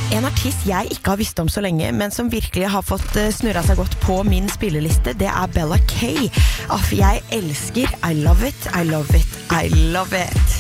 En artist jeg ikke har visst om så lenge, men som virkelig har fått snurret seg godt på min spilleliste, det Bella K. Jeg elsker I Love It, I Love It, I Love It.